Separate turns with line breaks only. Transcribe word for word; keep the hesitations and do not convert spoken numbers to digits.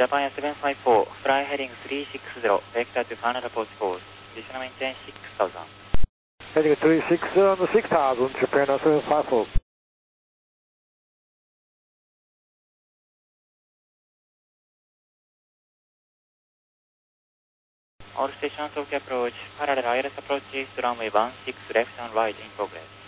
Japan seven five four, fly heading three six zero, vector to Canada Post Coast. Additional maintain six thousand.
Heading three six zero and six thousand, Japan seven five four.
All stations OK approach, parallel I L S approach east runway one six left and right in progress.